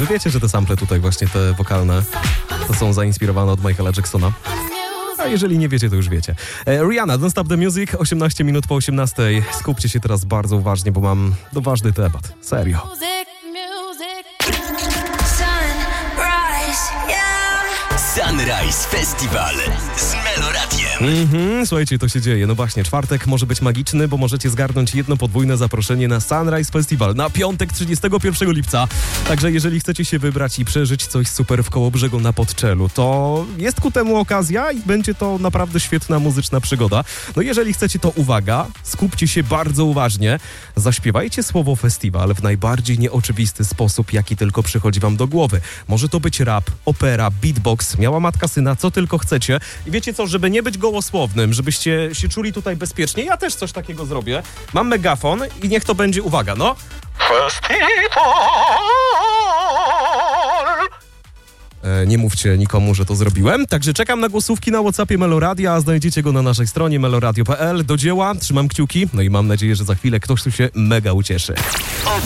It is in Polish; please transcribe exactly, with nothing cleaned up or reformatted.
Wy wiecie, że te sample tutaj właśnie, te wokalne, to są zainspirowane od Michaela Jacksona. A jeżeli nie wiecie, to już wiecie. E, Rihanna, Don't Stop the Music, osiemnaście minut po osiemnastej. Skupcie się teraz bardzo uważnie, bo mam no, ważny temat. Serio. Sunrise Festival z Meloradiem. Mhm, słuchajcie, to się dzieje. No właśnie, czwartek może być magiczny, bo możecie zgarnąć jedno podwójne zaproszenie na Sunrise Festival na piątek trzydziestego pierwszego lipca. Także jeżeli chcecie się wybrać i przeżyć coś super w Kołobrzegu na Podczelu, to jest ku temu okazja i będzie to naprawdę świetna muzyczna przygoda. No jeżeli chcecie, to uwaga, skupcie się bardzo uważnie. Zaśpiewajcie słowo festiwal w najbardziej nieoczywisty sposób, jaki tylko przychodzi wam do głowy. Może to być rap, opera, beatbox, miała matka syna, co tylko chcecie. I wiecie co, żeby nie być gołosłownym, żebyście się czuli tutaj bezpiecznie, ja też coś takiego zrobię. Mam megafon i niech to będzie, uwaga, no. Festiwal! E, nie mówcie nikomu, że to zrobiłem. Także czekam na głosówki na WhatsAppie Meloradia, a znajdziecie go na naszej stronie meloradio kropka p l. Do dzieła, trzymam kciuki, no i mam nadzieję, że za chwilę ktoś tu się mega ucieszy.